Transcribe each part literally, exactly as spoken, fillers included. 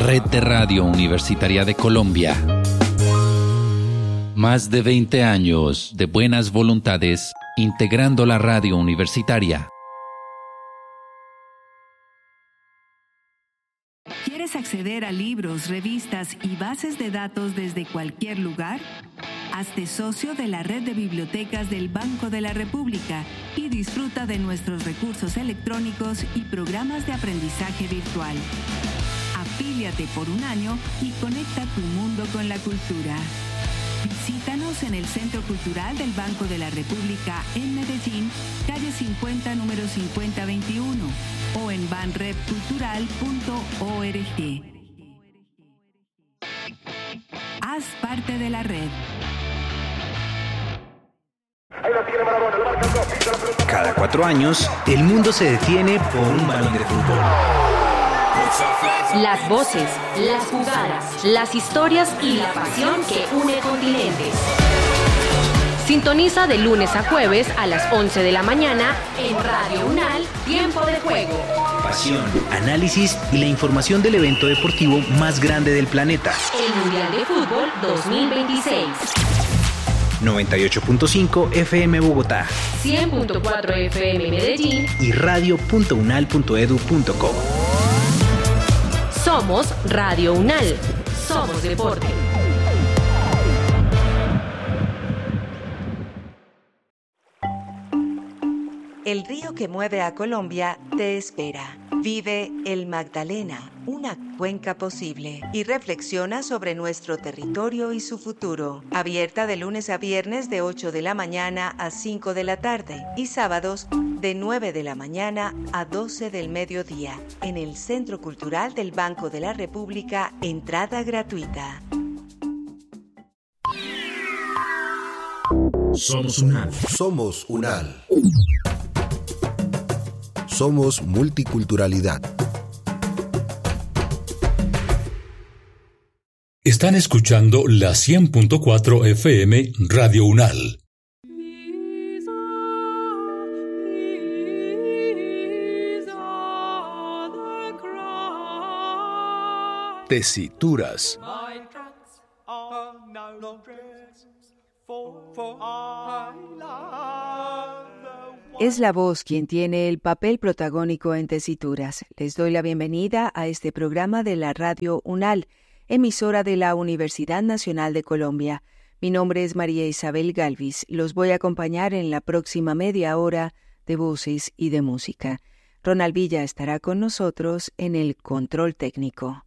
Red de Radio Universitaria de Colombia. Más de veinte años de buenas voluntades integrando la radio universitaria. ¿Quieres acceder a libros, revistas y bases de datos desde cualquier lugar? Hazte socio de la red de bibliotecas del Banco de la República y disfruta de nuestros recursos electrónicos y programas de aprendizaje virtual. Afíliate por un año y conecta tu mundo con la cultura. Visítanos en el Centro Cultural del Banco de la República en Medellín, calle cincuenta, número cincuenta veintiuno, o en banrep cultural punto org. Haz parte de la red. Cada cuatro años, el mundo se detiene por un balón de fútbol. Las voces, las jugadas, las historias y la pasión que une continentes. Sintoniza de lunes a jueves a las once de la mañana en Radio UNAL, Tiempo de Juego. Pasión, análisis y la información del evento deportivo más grande del planeta. El Mundial de Fútbol dos mil veintiséis. noventa y ocho punto cinco F M Bogotá, cien punto cuatro F M Medellín y radio punto unal punto edu punto co. Somos Radio UNAL. Somos deporte. El río que mueve a Colombia te espera. Vive el Magdalena, una cuenca posible, y reflexiona sobre nuestro territorio y su futuro. Abierta de lunes a viernes de ocho de la mañana a cinco de la tarde y sábados de nueve de la mañana a doce del mediodía en el Centro Cultural del Banco de la República, entrada gratuita. Somos UNAL. Somos UNAL. Somos multiculturalidad. Están escuchando la cien punto cuatro F M Radio UNAL. Tesituras. Es la voz quien tiene el papel protagónico en Tesituras. Les doy la bienvenida a este programa de la Radio UNAL, emisora de la Universidad Nacional de Colombia. Mi nombre es María Isabel Galvis. Los voy a acompañar en la próxima media hora de voces y de música. Ronald Villa estará con nosotros en el control técnico.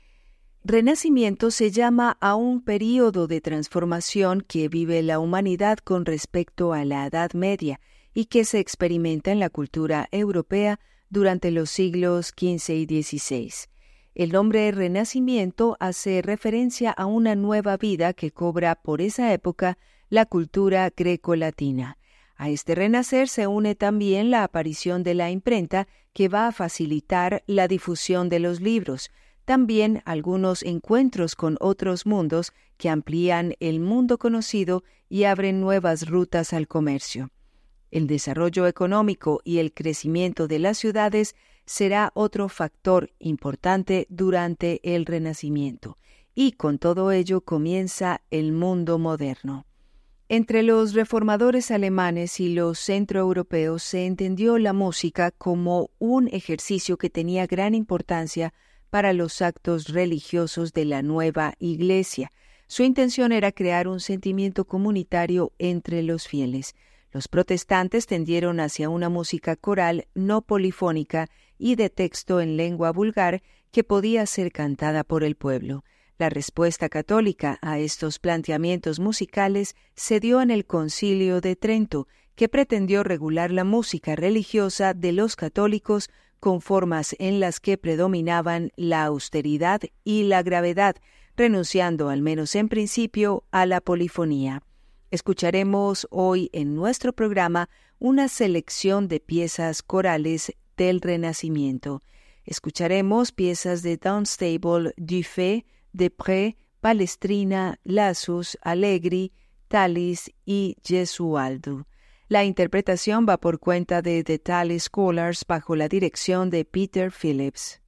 Renacimiento se llama a un período de transformación que vive la humanidad con respecto a la Edad Media y que se experimenta en la cultura europea durante los siglos quince y dieciséis. El nombre Renacimiento hace referencia a una nueva vida que cobra por esa época la cultura grecolatina. A este renacer se une también la aparición de la imprenta, que va a facilitar la difusión de los libros, también algunos encuentros con otros mundos que amplían el mundo conocido y abren nuevas rutas al comercio. El desarrollo económico y el crecimiento de las ciudades será otro factor importante durante el Renacimiento, y con todo ello comienza el mundo moderno. Entre los reformadores alemanes y los centroeuropeos se entendió la música como un ejercicio que tenía gran importancia para los actos religiosos de la nueva Iglesia. Su intención era crear un sentimiento comunitario entre los fieles. Los protestantes tendieron hacia una música coral no polifónica y de texto en lengua vulgar que podía ser cantada por el pueblo. La respuesta católica a estos planteamientos musicales se dio en el Concilio de Trento, que pretendió regular la música religiosa de los católicos con formas en las que predominaban la austeridad y la gravedad, renunciando, al menos en principio, a la polifonía. Escucharemos hoy en nuestro programa una selección de piezas corales del Renacimiento. Escucharemos piezas de Dunstable, Dufay, Depré, Palestrina, Lassus, Allegri, Tallis y Gesualdo. La interpretación va por cuenta de The Tallis Scholars bajo la dirección de Peter Phillips.